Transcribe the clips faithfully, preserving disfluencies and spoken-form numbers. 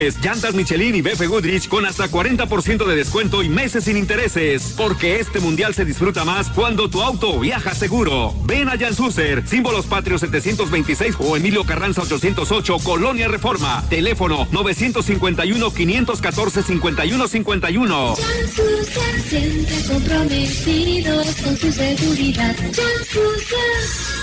Llantas Michelin y B F Goodrich con hasta cuarenta por ciento de descuento y meses sin intereses. Porque este mundial se disfruta más cuando tu auto viaja seguro. Ven a Jan Susser, Símbolos Patrios setecientos veintiséis o Emilio Carranza ochocientos ocho, Colonia Reforma. Teléfono nueve cinco uno, cinco uno cuatro, cinco uno cinco uno. Jan Susser, siempre comprometidos con su seguridad. Jan Susser.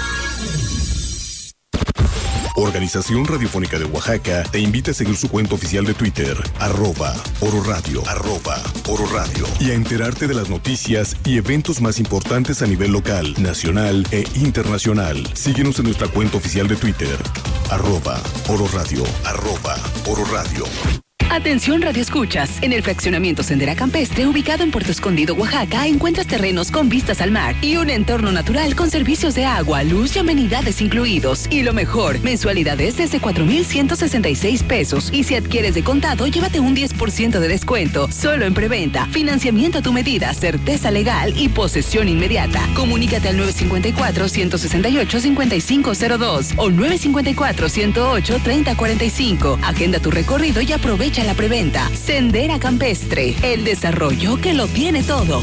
Organización Radiofónica de Oaxaca te invita a seguir su cuenta oficial de Twitter, arroba Oro Radio, arroba Oro Radio, y a enterarte de las noticias y eventos más importantes a nivel local, nacional e internacional. Síguenos en nuestra cuenta oficial de Twitter, arroba Oro Radio, arroba Oro Radio. Atención Radio Escuchas. En el fraccionamiento Sendera Campestre, ubicado en Puerto Escondido, Oaxaca, encuentras terrenos con vistas al mar y un entorno natural con servicios de agua, luz y amenidades incluidos. Y lo mejor, mensualidades desde cuatro mil ciento sesenta y seis pesos. Y si adquieres de contado, llévate un diez por ciento de descuento. Solo en preventa. Financiamiento a tu medida, certeza legal y posesión inmediata. Comunícate al nueve cinco cuatro, uno seis ocho, cinco cinco cero dos o nueve cinco cuatro, uno cero ocho, tres cero cuatro cinco. Agenda tu recorrido y aprovecha la preventa. Sendera Campestre, el desarrollo que lo tiene todo.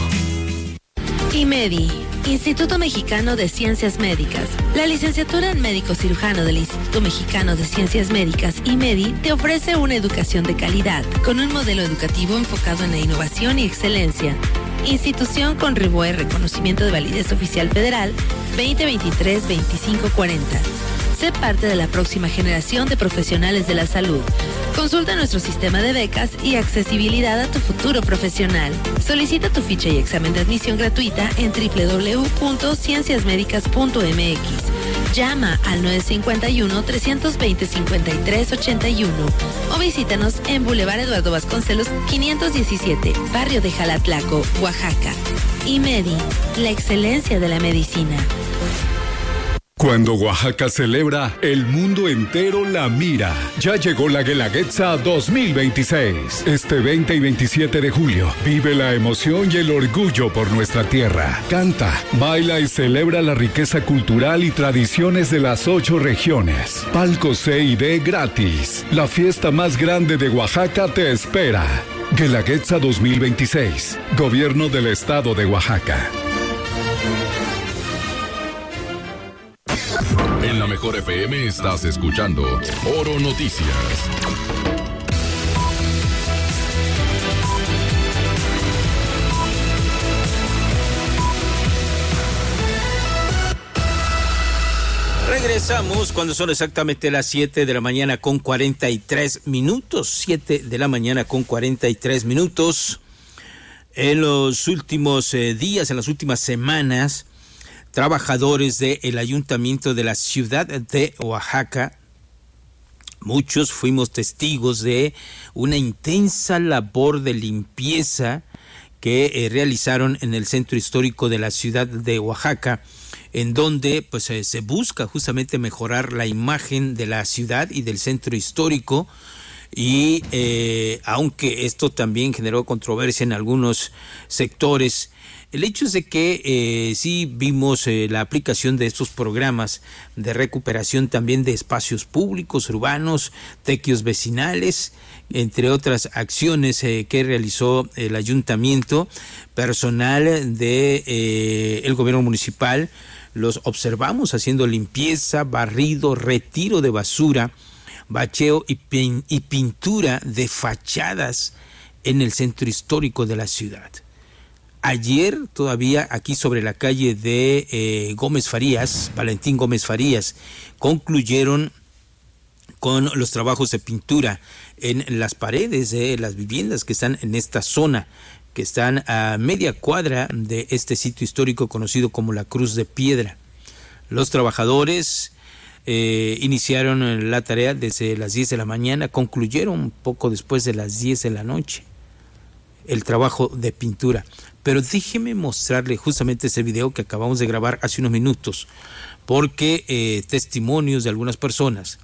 IMEDI, Instituto Mexicano de Ciencias Médicas. La licenciatura en médico cirujano del Instituto Mexicano de Ciencias Médicas, IMEDI, te ofrece una educación de calidad, con un modelo educativo enfocado en la innovación y excelencia. Institución con R I B O E, reconocimiento de validez oficial federal veinte veintitrés veinticinco cuarenta. Sé parte de la próxima generación de profesionales de la salud. Consulta nuestro sistema de becas y accesibilidad a tu futuro profesional. Solicita tu ficha y examen de admisión gratuita en doble u doble u doble u punto ciencias médicas punto m x. Llama al nueve cinco uno, tres dos cero, cinco tres ocho uno o visítanos en Boulevard Eduardo Vasconcelos quinientos diecisiete, Barrio de Jalatlaco, Oaxaca. IMEDI, la excelencia de la medicina. Cuando Oaxaca celebra, el mundo entero la mira. Ya llegó la Guelaguetza dos mil veintiséis. Este veinte y veintisiete de julio, vive la emoción y el orgullo por nuestra tierra. Canta, baila y celebra la riqueza cultural y tradiciones de las ocho regiones. Palco C y D gratis. La fiesta más grande de Oaxaca te espera. Guelaguetza dos mil veintiséis. Gobierno del Estado de Oaxaca. En la Mejor F M estás escuchando Oro Noticias. Regresamos cuando son exactamente las siete de la mañana con cuarenta y tres minutos. siete de la mañana con cuarenta y tres minutos. En los últimos eh, días, en las últimas semanas, trabajadores del Ayuntamiento de la ciudad de Oaxaca, muchos fuimos testigos de una intensa labor de limpieza que eh, realizaron en el centro histórico de la ciudad de Oaxaca, en donde pues eh, se busca justamente mejorar la imagen de la ciudad y del centro histórico. Y eh, aunque esto también generó controversia en algunos sectores, el hecho es de que eh, sí vimos eh, la aplicación de estos programas de recuperación también de espacios públicos, urbanos, tequios vecinales, entre otras acciones eh, que realizó el ayuntamiento, personal de eh, el gobierno municipal. Los observamos haciendo limpieza, barrido, retiro de basura, bacheo y, pin- y pintura de fachadas en el centro histórico de la ciudad. Ayer todavía aquí sobre la calle de eh, Gómez Farías, Valentín Gómez Farías, concluyeron con los trabajos de pintura en las paredes de las viviendas que están en esta zona, que están a media cuadra de este sitio histórico conocido como la Cruz de Piedra. Los trabajadores eh, iniciaron la tarea desde las diez de la mañana, concluyeron poco después de las diez de la noche el trabajo de pintura. Pero déjeme mostrarle justamente ese video que acabamos de grabar hace unos minutos, porque eh, testimonios de algunas personas,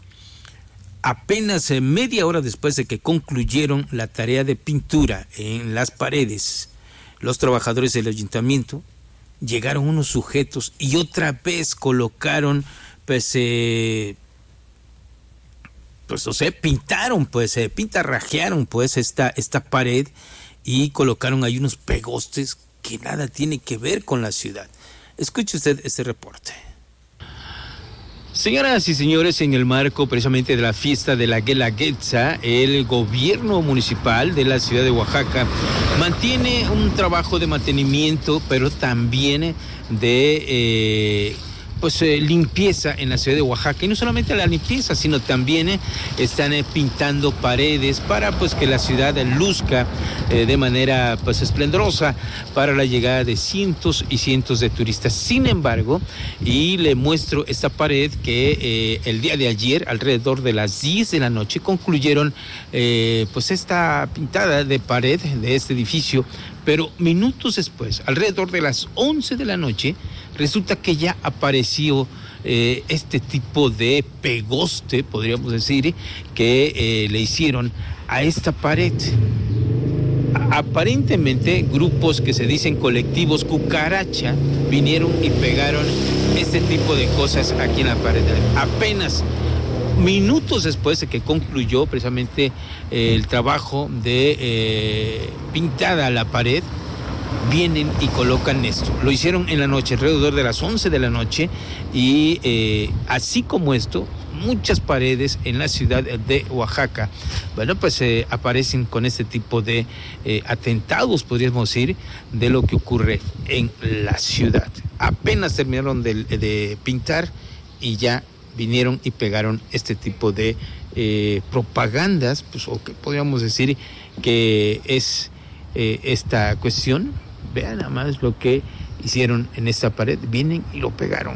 apenas eh, media hora después de que concluyeron la tarea de pintura en las paredes, los trabajadores del ayuntamiento, llegaron unos sujetos y otra vez colocaron pues, eh, pues no sé, pintaron, pues, eh, pintarrajearon, pues, esta, esta pared y colocaron ahí unos pegostes que nada tiene que ver con la ciudad. Escuche usted este reporte. Señoras y señores, en el marco precisamente de la fiesta de la Guelaguetza, el gobierno municipal de la ciudad de Oaxaca mantiene un trabajo de mantenimiento, pero también de eh, pues eh, limpieza en la ciudad de Oaxaca. Y no solamente la limpieza, sino también eh, están eh, pintando paredes para pues que la ciudad luzca eh, de manera pues esplendorosa para la llegada de cientos y cientos de turistas. Sin embargo, y le muestro esta pared que eh, el día de ayer, alrededor de las diez de la noche, concluyeron eh, pues esta pintada de pared de este edificio, pero minutos después, alrededor de las once de la noche, resulta que ya apareció eh, este tipo de pegoste, podríamos decir, que eh, le hicieron a esta pared. Aparentemente, grupos que se dicen colectivos cucaracha vinieron y pegaron este tipo de cosas aquí en la pared. Apenas minutos después de que concluyó precisamente eh, el trabajo de eh, pintada la pared, vienen y colocan esto. Lo hicieron en la noche, alrededor de las once de la noche, y eh, así como esto, muchas paredes en la ciudad de Oaxaca, bueno, pues eh, aparecen con este tipo de eh, atentados, podríamos decir, de lo que ocurre en la ciudad. Apenas terminaron de, de pintar y ya vinieron y pegaron este tipo de eh, propagandas, pues, o que podríamos decir que es eh, esta cuestión. Vean nada más lo que hicieron en esta pared, vienen y lo pegaron.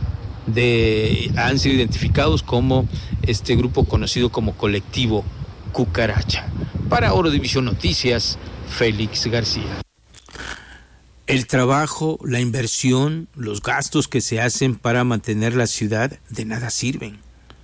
De, han sido identificados como este grupo conocido como Colectivo Cucaracha. Para Oro División Noticias, Félix García. El trabajo, la inversión, los gastos que se hacen para mantener la ciudad de nada sirven.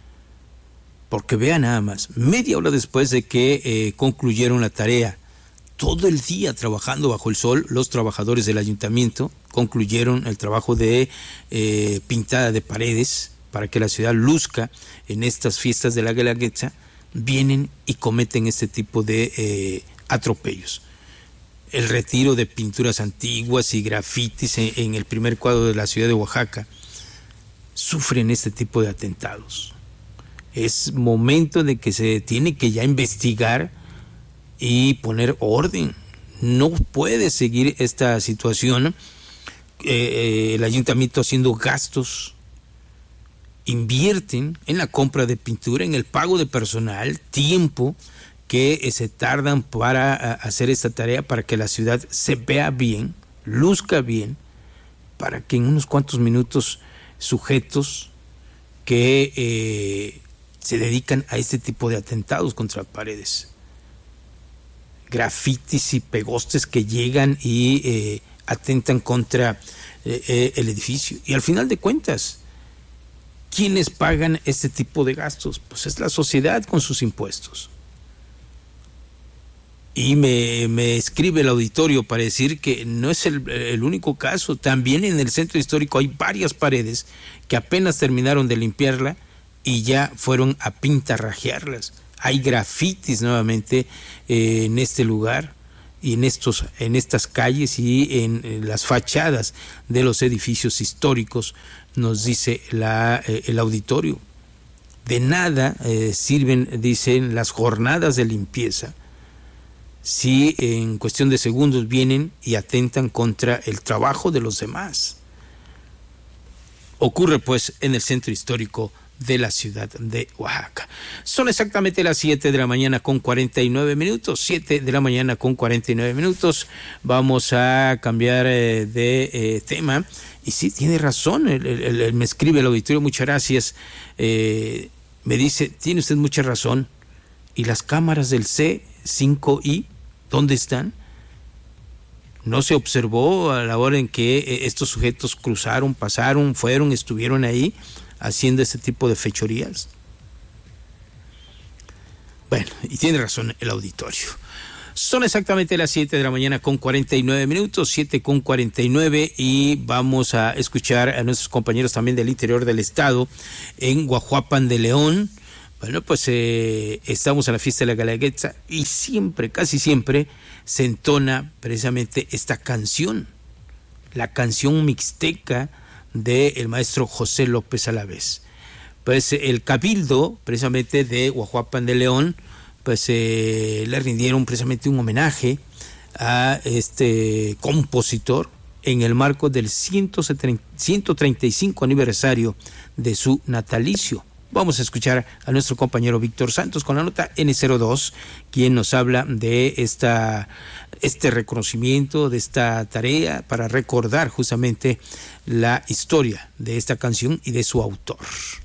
Porque vean nada más, media hora después de que eh, concluyeron la tarea, todo el día trabajando bajo el sol, los trabajadores del ayuntamiento concluyeron el trabajo de eh, pintada de paredes para que la ciudad luzca en estas fiestas de la Guelaguetza, vienen y cometen este tipo de eh, atropellos. El retiro de pinturas antiguas y grafitis en, en el primer cuadro de la ciudad de Oaxaca sufren este tipo de atentados. Es momento de que se tiene que ya investigar y poner orden. No puede seguir esta situación. Eh, el ayuntamiento haciendo gastos, invierten en la compra de pintura, en el pago de personal, tiempo que eh, se tardan para a, hacer esta tarea, para que la ciudad se vea bien, luzca bien, para que en unos cuantos minutos sujetos que eh, se dedican a este tipo de atentados contra paredes, grafitis y pegostes que llegan y eh, atentan contra eh, eh, el edificio. Y al final de cuentas, ¿quiénes pagan este tipo de gastos? Pues es la sociedad con sus impuestos. Y me, me escribe el auditorio para decir que no es el, el único caso. También en el centro histórico hay varias paredes que apenas terminaron de limpiarla y ya fueron a pintarrajearlas. Hay grafitis nuevamente eh, en este lugar y en estos, en estas calles y en, en las fachadas de los edificios históricos, nos dice la, eh, el auditorio. De nada eh, sirven, dicen, las jornadas de limpieza si en cuestión de segundos vienen y atentan contra el trabajo de los demás. Ocurre pues en el centro histórico de la ciudad de Oaxaca. Son exactamente las siete de la mañana con cuarenta y nueve minutos, siete de la mañana con cuarenta y nueve minutos. Vamos a cambiar eh, de eh, tema. Y sí, tiene razón, el, el, el, me escribe el auditorio, muchas gracias. Eh, me dice, tiene usted mucha razón. ¿Y las cámaras del C cinco I, dónde están? ¿No se observó a la hora en que eh, estos sujetos cruzaron, pasaron, fueron, estuvieron ahí haciendo ese tipo de fechorías? Bueno, y tiene razón el auditorio. Son exactamente las siete de la mañana con cuarenta y nueve minutos, siete con cuarenta y nueve, y vamos a escuchar a nuestros compañeros también del interior del estado, en Guajuapan de León. Bueno, pues eh, estamos en la fiesta de la Guelaguetza y siempre, casi siempre, se entona precisamente esta canción, la canción mixteca del maestro José López Alavés. Pues el cabildo, precisamente de Guajuapan de León, pues eh, le rindieron precisamente un homenaje a este compositor en el marco del ciento treinta y cinco aniversario de su natalicio. Vamos a escuchar a nuestro compañero Víctor Santos con la nota ene cero dos, quien nos habla de esta, este reconocimiento, de esta tarea para recordar justamente la historia de esta canción y de su autor.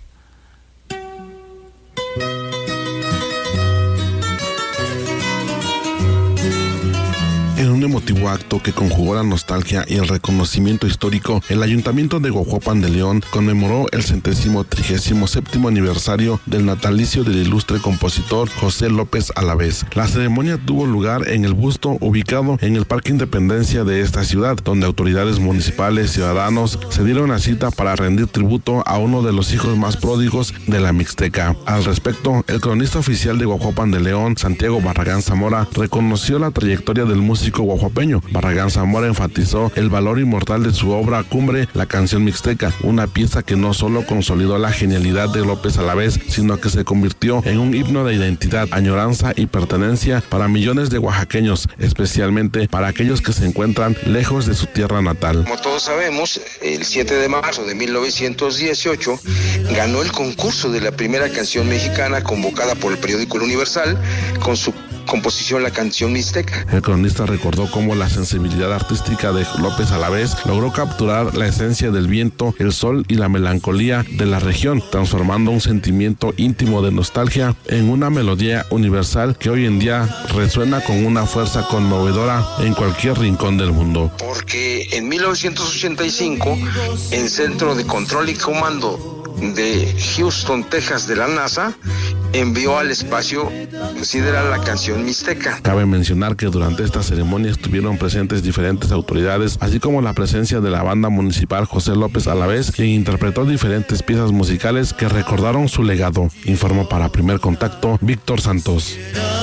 En un emotivo acto que conjugó la nostalgia y el reconocimiento histórico, el Ayuntamiento de Guajuapan de León conmemoró el centésimo trigésimo séptimo aniversario del natalicio del ilustre compositor José López Alavés. La ceremonia tuvo lugar en el busto ubicado en el Parque Independencia de esta ciudad, donde autoridades municipales y ciudadanos se dieron la cita para rendir tributo a uno de los hijos más pródigos de la Mixteca. Al respecto, el cronista oficial de Guajuapan de León, Santiago Barragán Zamora, reconoció la trayectoria del músico guajuapeño. Barragán Zamora enfatizó el valor inmortal de su obra cumbre, la canción mixteca, una pieza que no solo consolidó la genialidad de López Alavés, sino que se convirtió en un himno de identidad, añoranza y pertenencia para millones de oaxaqueños, especialmente para aquellos que se encuentran lejos de su tierra natal. Como todos sabemos, el siete de marzo de mil novecientos dieciocho ganó el concurso de la primera canción mexicana convocada por el periódico El Universal con su composición La Canción Mixteca. El cronista recordó cómo la sensibilidad artística de López Alavés logró capturar la esencia del viento, el sol y la melancolía de la región, transformando un sentimiento íntimo de nostalgia en una melodía universal que hoy en día resuena con una fuerza conmovedora en cualquier rincón del mundo. Porque en mil novecientos ochenta y cinco, en Centro de Control y Comando de Houston, Texas, de la NASA, envió al espacio sideral la canción mixteca. Cabe mencionar que durante esta ceremonia estuvieron presentes diferentes autoridades, así como la presencia de la banda municipal José López Alavés, quien interpretó diferentes piezas musicales que recordaron su legado. Informó para Primer Contacto Víctor Santos.